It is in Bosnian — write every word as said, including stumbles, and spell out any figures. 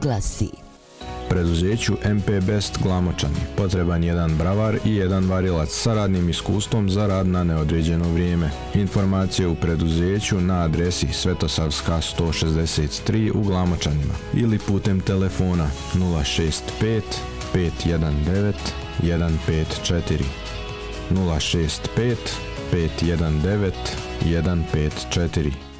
glasi: Preduzeću M P Best Glamočani potreban jedan bravar i jedan varilac sa radnim iskustvom za rad na neodređeno vrijeme. Informacije u preduzeću na adresi Svetosavska sto šezdeset tri u Glamočanima ili putem telefona nula šest pet pet jedan devet jedan pet četiri nula šest pet pet jedan devet jedan pet četiri.